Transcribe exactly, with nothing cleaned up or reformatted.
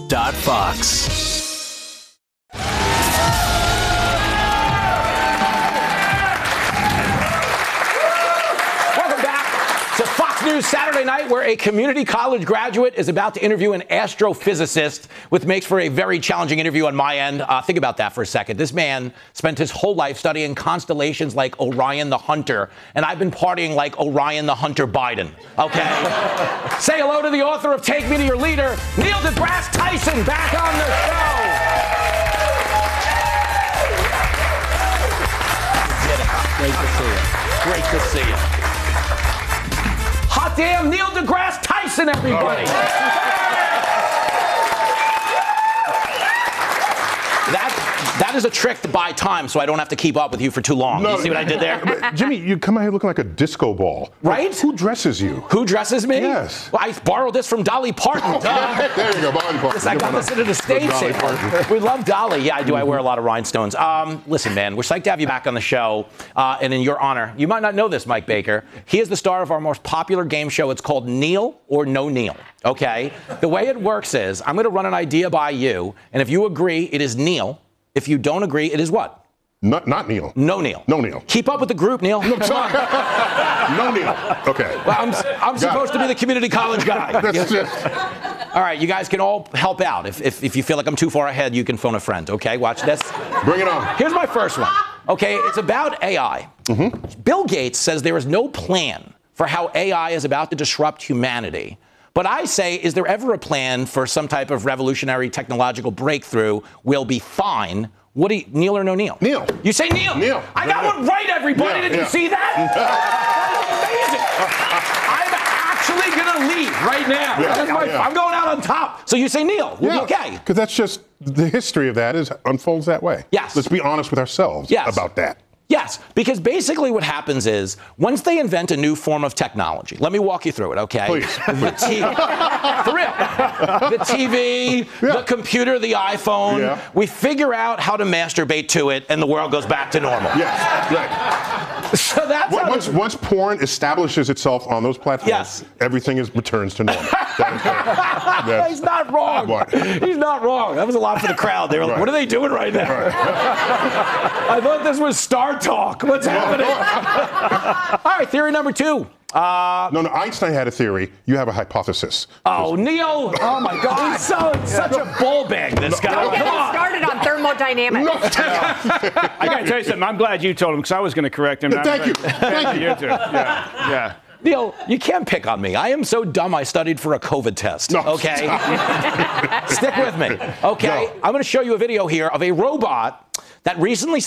Fox. Welcome back to Fox News Saturday Night, where a community college graduate is about to interview an astrophysicist, which makes for a very challenging interview on my end. Uh, think about that for a second. This man spent his whole life studying constellations like Orion the Hunter, and I've been partying like Orion the Hunter Biden. Okay? Say hello to the author of Take Me to Your Leader, Neil deGrasse Tyson, back on the show. Great to see you. Great to see you. Hot damn, Neil deGrasse Tyson, everybody. That, that is a trick to buy time so I don't have to keep up with you for too long. No, you see what I did there? Jimmy, you come out here looking like a disco ball. Right? Who dresses you? Who dresses me? Yes. Well, I borrowed this from Dolly Parton. Oh, there you go, Dolly Parton. I got this into the States here. We love Dolly. Yeah, I do. I wear a lot of rhinestones. Um, listen, man, we're psyched to have you back on the show. Uh, and in your honor, you might not know this, Mike Baker. He is the star of our most popular game show. It's called Neil or No Neil. Okay? The way it works is I'm going to run an idea by you, and if you agree, it is Neil. If you don't agree, it is what? Not, not Neil. No Neil. No Neil. Keep up with the group, Neil. No, no Neil. Okay. Well, I'm, I'm supposed it. to be the community college guy. That's just... All right, you guys can all help out. If, if, if you feel like I'm too far ahead, you can phone a friend. Okay, watch this. Bring it on. Here's my first one. Okay, it's about A I. Mm-hmm. Bill Gates says there is no plan for how A I is about to disrupt humanity. But I say, is there ever a plan for some type of revolutionary technological breakthrough? We'll be fine. What do you, Neil or no Neil? Neil. You say Neil. Neil. I got Neil. one right, everybody. Yeah, Did yeah. you see that? That is amazing. I'm actually going to leave right now. Yeah, That is my, yeah. I'm going out on top. So you say Neil. We'll Yeah, be okay. because that's just the history of that is unfolds that way. Yes. Let's be honest with ourselves Yes. about that. Yes, because basically what happens is once they invent a new form of technology, let me walk you through it, okay? Please. The T- for real. The T V, Yeah. the computer, the iPhone, Yeah. we figure out how to masturbate to it and the world goes back to normal. Yes, right. So that's how Once, once porn establishes itself on those platforms, Yes. everything is returns to normal. That is correct. He's not wrong. What? He's not wrong. That was a lot for the crowd. They were like, Right. what are they doing right now? Right. I thought this was Star Talk. What's happening? All right, theory number two. Uh, No, no, Einstein had a theory. You have a hypothesis. oh, Neil. Oh, my God. He's so, such a bull bag, this guy. Don't get Come me on. started on thermodynamics. I got to tell you something. I'm glad you told him because I was going to correct him. Thank you. Thank Thank you. you too. Yeah, yeah. Neil, you can't pick on me. I am so dumb I studied for a COVID test. No, okay? Stick with me. Okay? No. I'm going to show you a video here of a robot that recently